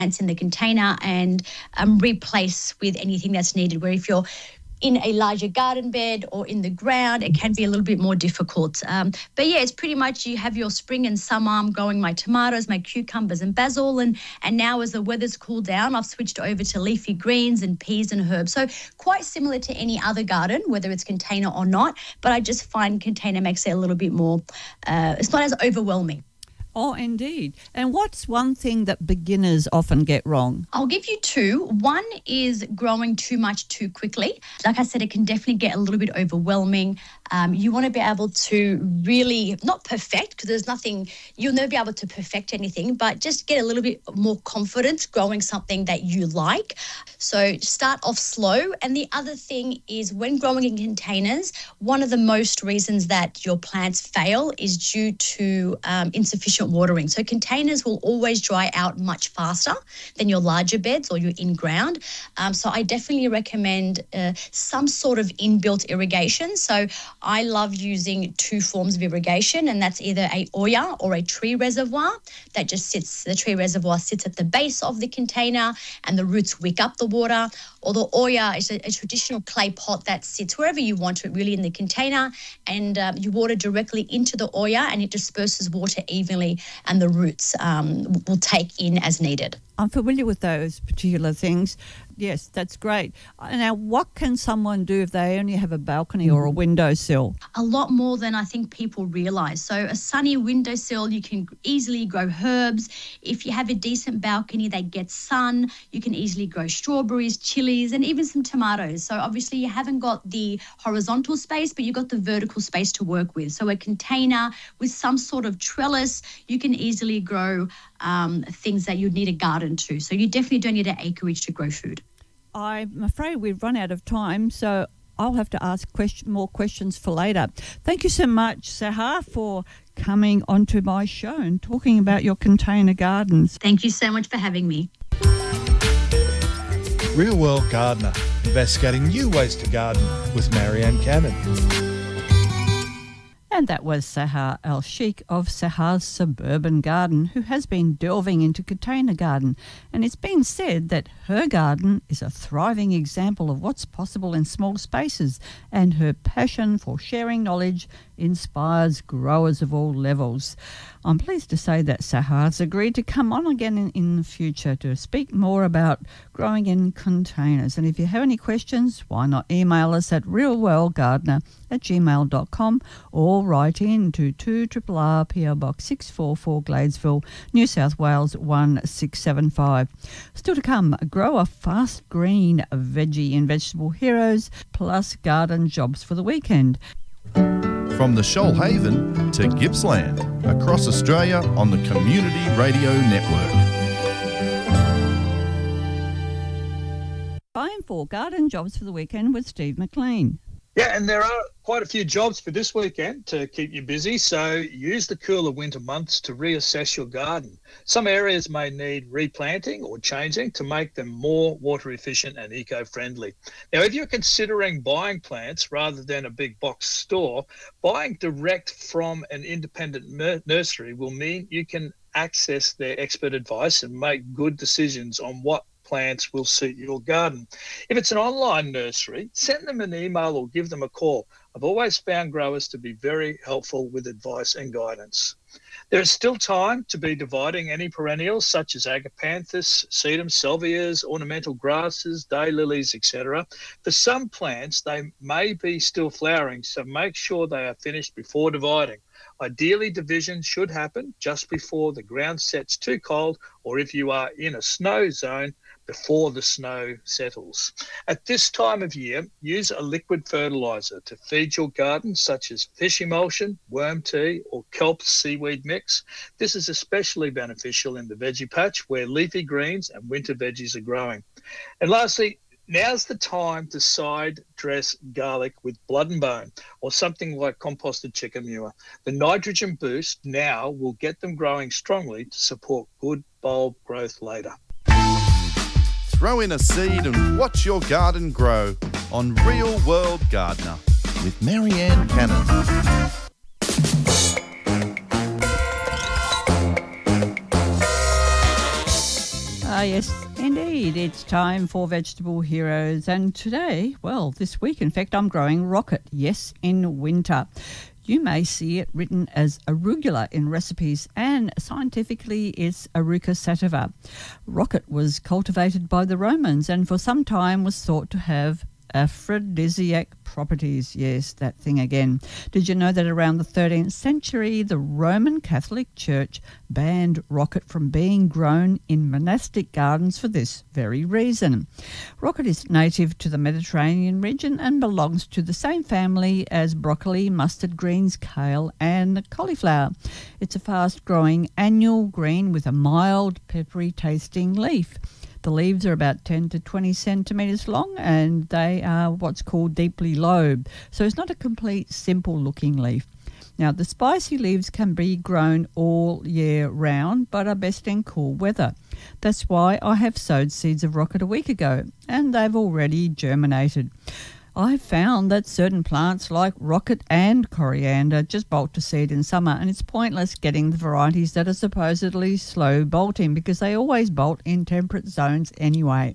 plants in the container and replace with anything that's needed. Where if you're in a larger garden bed or in the ground, it can be a little bit more difficult. But yeah, it's pretty much you have your spring and summer. I'm growing my tomatoes, my cucumbers and basil. And now as the weather's cooled down, I've switched over to leafy greens and peas and herbs. So quite similar to any other garden, whether it's container or not. But I just find container makes it a little bit more, it's not as overwhelming. Oh, indeed. And what's one thing that beginners often get wrong? I'll give you two. One is growing too much too quickly. Like I said, it can definitely get a little bit overwhelming. You want to be able to really, not perfect, because there's nothing, you'll never be able to perfect anything, but just get a little bit more confident growing something that you like. So start off slow. And the other thing is when growing in containers, one of the most reasons that your plants fail is due to insufficient watering. So containers will always dry out much faster than your larger beds or your in-ground. So I definitely recommend some sort of inbuilt irrigation. So I love using two forms of irrigation, and that's either a Oya or a tree reservoir that just sits, the tree reservoir sits at the base of the container and the roots wick up the water. Or the Oya is a traditional clay pot that sits wherever you want it, really in the container, and you water directly into the Oya and it disperses water evenly and the roots will take in as needed. I'm familiar with those particular things. Yes, that's great. Now, what can someone do if they only have a balcony or a windowsill? A lot more than I think people realise. So a sunny windowsill, you can easily grow herbs. If you have a decent balcony that gets sun, you can easily grow strawberries, chilies, and even some tomatoes. So obviously you haven't got the horizontal space, but you've got the vertical space to work with. So a container with some sort of trellis, you can easily grow things that you'd need a garden to. So you definitely don't need an acreage to grow food. I'm afraid we've run out of time, so I'll have to ask more questions for later. Thank you so much, Sahar, for coming onto my show and talking about your container gardens. Thank you so much for having me. Real World Gardener, investigating new ways to garden with Marianne Cannon. And that was Sahar El-Sheikh of Sahar's Suburban Garden, who has been delving into container garden. And it's been said that her garden is a thriving example of what's possible in small spaces, and her passion for sharing knowledge inspires growers of all levels. I'm pleased to say that Sahar's agreed to come on again in the future to speak more about growing in containers. And if you have any questions, why not email us at realworldgardener@gmail.com or write in to 2RRR PO Box 644 Gladesville, New South Wales 16675. Still to come, grow a fast green veggie in Vegetable Heroes, plus garden jobs for the weekend. From the Shoalhaven to Gippsland, across Australia on the Community Radio Network. Time for garden jobs for the weekend with Steve McLean. Yeah, and there are quite a few jobs for this weekend to keep you busy, so use the cooler winter months to reassess your garden. Some areas may need replanting or changing to make them more water efficient and eco-friendly. Now, if you're considering buying plants rather than a big box store, buying direct from an independent nursery will mean you can access their expert advice and make good decisions on what plants will suit your garden. If it's an online nursery, send them an email or give them a call. I've always found growers to be very helpful with advice and guidance. There is still time to be dividing any perennials such as agapanthus, sedum, salvias, ornamental grasses, daylilies, etc. For some plants, they may be still flowering, so make sure they are finished before dividing. Ideally, division should happen just before the ground sets too cold, or if you are in a snow zone, before the snow settles. At this time of year, use a liquid fertiliser to feed your garden, such as fish emulsion, worm tea, or kelp seaweed mix. This is especially beneficial in the veggie patch where leafy greens and winter veggies are growing. And lastly, now's the time to side dress garlic with blood and bone or something like composted chicken manure. The nitrogen boost now will get them growing strongly to support good bulb growth later. Throw in a seed and watch your garden grow on Real World Gardener with Marianne Cannon. Yes, indeed. It's time for Vegetable Heroes. And today, well, this week, in fact, I'm growing rocket. Yes, in winter. You may see it written as arugula in recipes, and scientifically it's Aruca sativa. Rocket was cultivated by the Romans and for some time was thought to have aphrodisiac properties. Yes, that thing again. Did you know that around the 13th century, the Roman Catholic Church banned rocket from being grown in monastic gardens for this very reason? Rocket is native to the Mediterranean region and belongs to the same family as broccoli, mustard greens, kale and cauliflower. It's a fast-growing annual green with a mild, peppery tasting leaf. The leaves are about 10 to 20 centimetres long and they are what's called deeply lobed. So it's not a complete, simple-looking leaf. Now, the spicy leaves can be grown all year round but are best in cool weather. That's why I have sowed seeds of rocket a week ago and they've already germinated. I've found that certain plants like rocket and coriander just bolt to seed in summer, and it's pointless getting the varieties that are supposedly slow bolting because they always bolt in temperate zones anyway.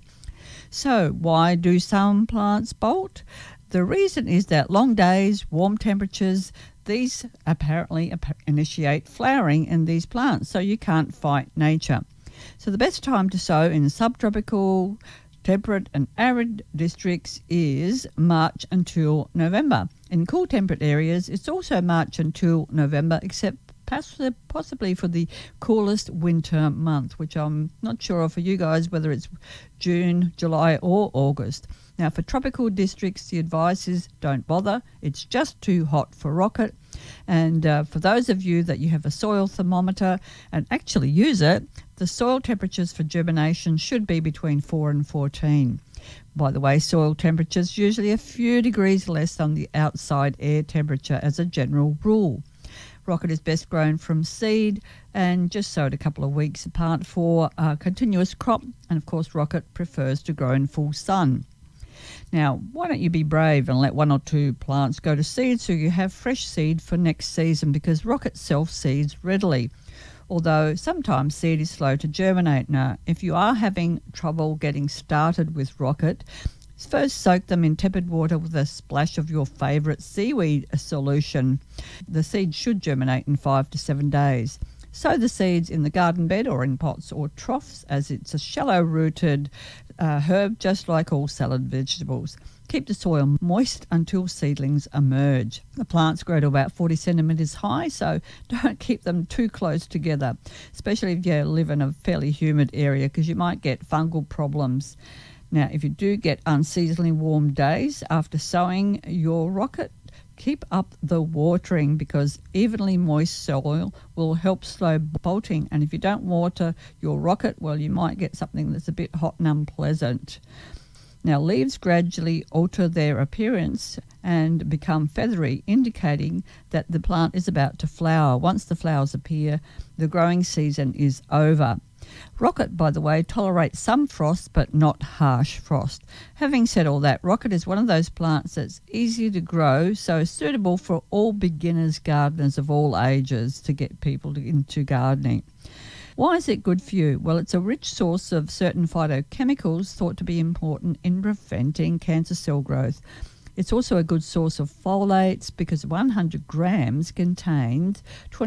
So why do some plants bolt? The reason is that long days, warm temperatures, these apparently initiate flowering in these plants, so you can't fight nature. So the best time to sow in subtropical, temperate and arid districts is March until November. In cool temperate areas, it's also March until November, except possibly for the coolest winter month, which I'm not sure of for you guys, whether it's June, July or August. Now, for tropical districts, the advice is don't bother. It's just too hot for rocket. And for those of you that you have a soil thermometer and actually use it, the soil temperatures for germination should be between 4 and 14. By the way, soil temperature is usually a few degrees less than the outside air temperature as a general rule. Rocket is best grown from seed and just sowed a couple of weeks apart for a continuous crop. And of course, rocket prefers to grow in full sun. Now, why don't you be brave and let one or two plants go to seed so you have fresh seed for next season, because rocket self-seeds readily, although sometimes seed is slow to germinate. Now, if you are having trouble getting started with rocket, first soak them in tepid water with a splash of your favourite seaweed solution. The seeds should germinate in 5 to 7 days. Sow the seeds in the garden bed or in pots or troughs, as it's a shallow-rooted herb just like all salad vegetables. Keep the soil moist until seedlings emerge. The plants grow to about 40 centimetres high, so don't keep them too close together, especially if you live in a fairly humid area, because you might get fungal problems. Now, if you do get unseasonably warm days after sowing your rocket, keep up the watering, because evenly moist soil will help slow bolting. And if you don't water your rocket, well, you might get something that's a bit hot and unpleasant. Now, leaves gradually alter their appearance and become feathery, indicating that the plant is about to flower. Once the flowers appear, the growing season is over. Rocket, by the way, tolerates some frost but not harsh frost. Having said all that, rocket is one of those plants that's easy to grow, so suitable for all beginners gardeners of all ages to get people into gardening. Why is it good for you? Well, it's a rich source of certain phytochemicals thought to be important in preventing cancer cell growth. It's also a good source of folates because 100 grams contains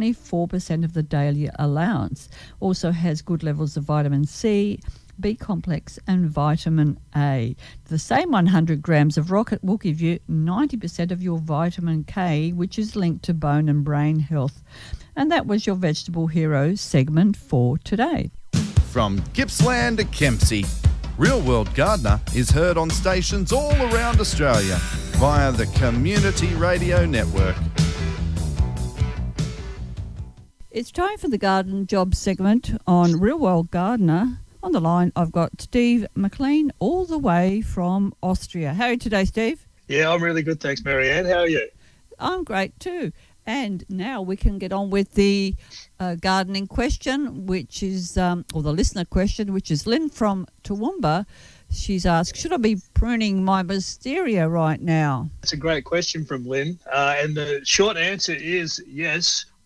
24% of the daily allowance. Also has good levels of vitamin C, B complex and vitamin A. The same 100 grams of rocket will give you 90% of your vitamin K, which is linked to bone and brain health. And that was your Vegetable Hero segment for today. From Gippsland to Kempsey, Real World Gardener is heard on stations all around Australia via the Community Radio Network. It's time for the Garden Job segment on Real World Gardener. On the line, I've got Steve McLean all the way from Austria. How are you today, Steve? Yeah, I'm really good, thanks, Marianne. How are you? I'm great too. And now we can get on with the gardening question, which is, or the listener question, which is Lynn from Toowoomba. She's asked, should I be pruning my wisteria right now? That's a great question from Lynn. And the short answer is yes.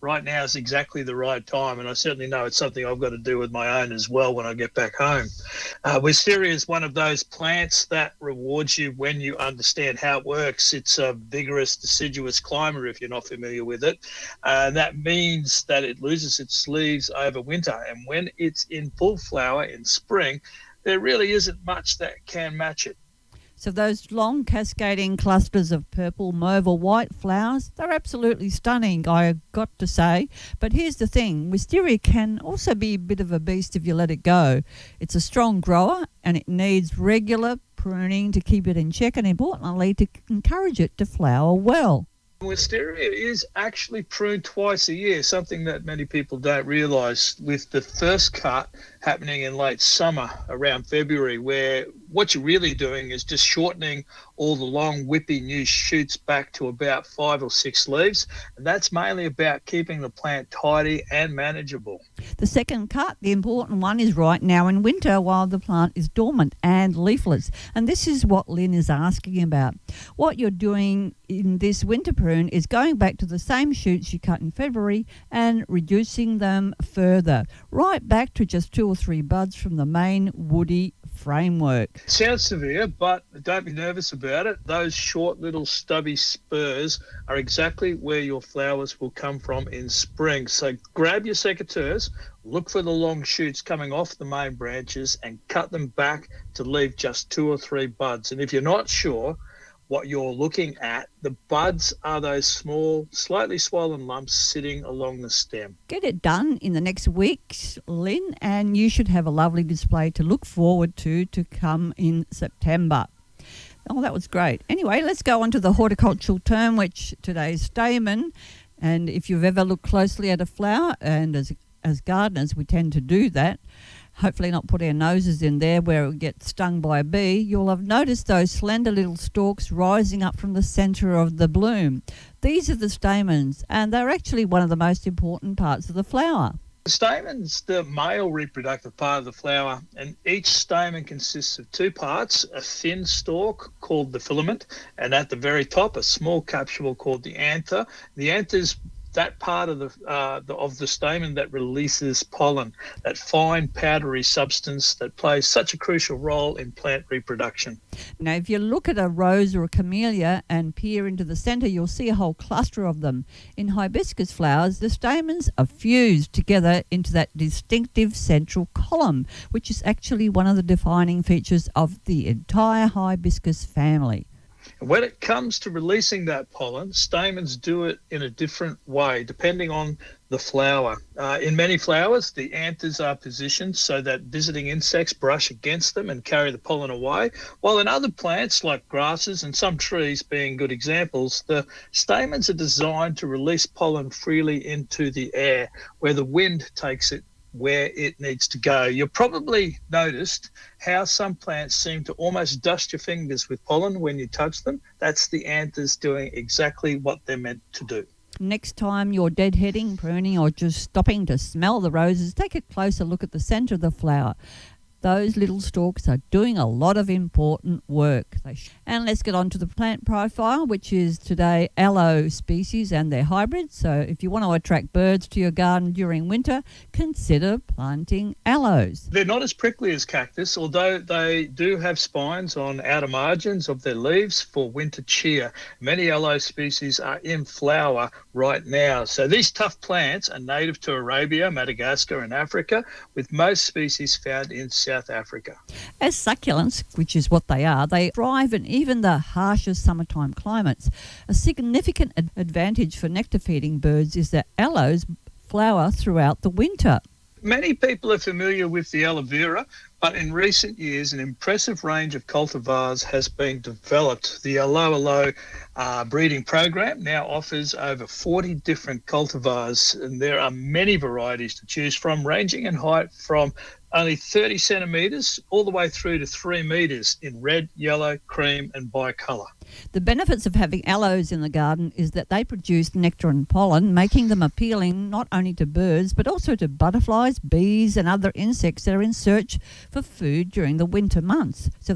right now is exactly the right time, and I certainly know it's something I've got to do with my own as well when I get back home. Wisteria is one of those plants that rewards you when you understand how it works. It's a vigorous, deciduous climber, if you're not familiar with it. That means that it loses its leaves over winter, and when it's in full flower in spring, there really isn't much that can match it. So those long cascading clusters of purple, mauve or white flowers, they're absolutely stunning, I've got to say. But here's the thing, wisteria can also be a bit of a beast if you let it go. It's a strong grower and it needs regular pruning to keep it in check and importantly to encourage it to flower well. Wisteria is actually pruned twice a year, something that many people don't realise, with the first cut happening in late summer around February, where what you're really doing is just shortening all the long whippy new shoots back to about 5 or 6 leaves, and that's mainly about keeping the plant tidy and manageable. The second cut, the important one, is right now in winter while the plant is dormant and leafless, and this is what Lynn is asking about. What you're doing in this winter prune is going back to the same shoots you cut in February and reducing them further, right back to just 2 or 3 buds from the main woody framework. It sounds severe, but don't be nervous about it. Those short little stubby spurs are exactly where your flowers will come from in spring. So grab your secateurs, look for the long shoots coming off the main branches and cut them back to leave just 2 or 3 buds. And if you're not sure what you're looking at, the buds are those small, slightly swollen lumps sitting along the stem. Get it done in the next week, Lynn, and you should have a lovely display to look forward to come in September. Oh, that was great. Anyway, let's go on to the horticultural term, which today's stamen. And if you've ever looked closely at a flower, and as gardeners we tend to do that, hopefully not put our noses in there where it would get stung by a bee, you'll have noticed those slender little stalks rising up from the centre of the bloom. These are the stamens, and they're actually one of the most important parts of the flower. The stamen's the male reproductive part of the flower, and each stamen consists of 2 parts, a thin stalk called the filament, and at the very top, a small capsule called the anther. The anther's that part of the stamen that releases pollen, that fine powdery substance that plays such a crucial role in plant reproduction. Now, if you look at a rose or a camellia and peer into the centre, you'll see a whole cluster of them. In hibiscus flowers, the stamens are fused together into that distinctive central column, which is actually one of the defining features of the entire hibiscus family. When it comes to releasing that pollen, stamens do it in a different way depending on the flower. In many flowers, the anthers are positioned so that visiting insects brush against them and carry the pollen away, while in other plants like grasses and some trees being good examples, the stamens are designed to release pollen freely into the air where the wind takes it where it needs to go. You've probably noticed how some plants seem to almost dust your fingers with pollen when you touch them. That's the anthers doing exactly what they're meant to do. Next time you're deadheading, pruning or just stopping to smell the roses, take a closer look at the centre of the flower. Those little stalks are doing a lot of important work. And let's get on to the plant profile, which is today aloe species and their hybrids. So if you want to attract birds to your garden during winter, consider planting aloes. They're not as prickly as cactus, although they do have spines on outer margins of their leaves for winter cheer. Many aloe species are in flower right now. So these tough plants are native to Arabia, Madagascar and Africa, with most species found in South Africa. As succulents, which is what they are, they thrive in even the harshest summertime climates. A significant advantage for nectar-feeding birds is that aloes flower throughout the winter. Many people are familiar with the aloe vera, but in recent years an impressive range of cultivars has been developed. The Aloe breeding program now offers over 40 different cultivars, and there are many varieties to choose from, ranging in height from only 30 centimetres all the way through to 3 metres in red, yellow, cream and bicolour. The benefits of having aloes in the garden is that they produce nectar and pollen, making them appealing not only to birds but also to butterflies, bees and other insects that are in search for food during the winter months. So they're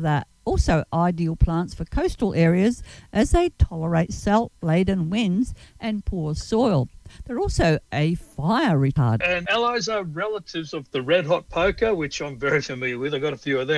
also ideal plants for coastal areas as they tolerate salt-laden winds and poor soil. They're also a fire retardant. And aloes are relatives of the red hot poker, which I'm very familiar with. I've got a few of them.